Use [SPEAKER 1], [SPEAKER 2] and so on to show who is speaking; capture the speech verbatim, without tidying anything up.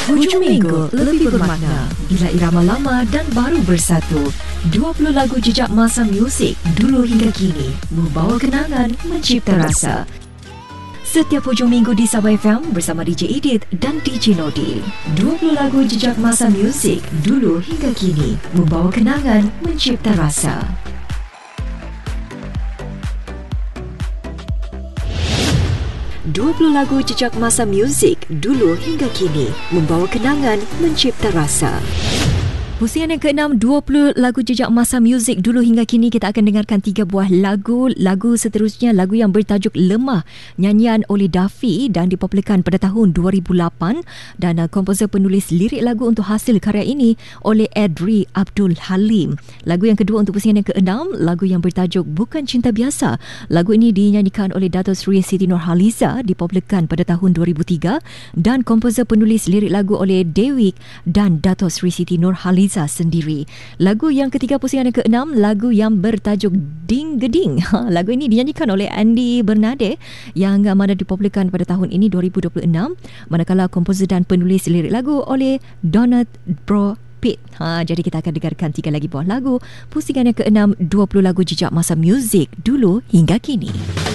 [SPEAKER 1] Hujung minggu lebih bermakna bila irama lama dan baru bersatu. dua puluh lagu jejak masa muzik dulu hingga kini membawa kenangan, mencipta rasa. Setiap hujung minggu di Sabah F M bersama D J Edith dan D J Nodi. dua puluh lagu jejak masa muzik dulu hingga kini membawa kenangan, mencipta rasa. dua puluh lagu jejak masa muzik dulu hingga kini membawa kenangan, mencipta rasa. Pusingan yang keenam, dua puluh lagu jejak masa muzik dulu hingga kini. Kita akan dengarkan tiga buah lagu. Lagu seterusnya, lagu yang bertajuk Lemah, nyanyian oleh Daffy dan dipopularkan pada tahun dua ribu lapan, dan uh, komposer penulis lirik lagu untuk hasil karya ini oleh Adri Abdul Halim. Lagu yang kedua untuk pusingan yang keenam, lagu yang bertajuk Bukan Cinta Biasa. Lagu ini dinyanyikan oleh Dato' Sri Siti Nurhaliza, dipopularkan pada tahun dua ribu tiga, dan komposer penulis lirik lagu oleh Dewik dan Dato' Sri Siti Nurhaliza sendiri. Lagu yang ketiga pusingan yang keenam, lagu yang bertajuk Ding Geding. Ha, lagu ini dinyanyikan oleh Andy Bernade yang mana dipopularkan pada tahun ini dua ribu dua puluh enam, manakala komposer dan penulis lirik lagu oleh Donald Bro Pitt. Ha, jadi kita akan dengarkan tiga lagi buah lagu pusingan yang keenam, dua puluh lagu jejak masa muzik dulu hingga kini.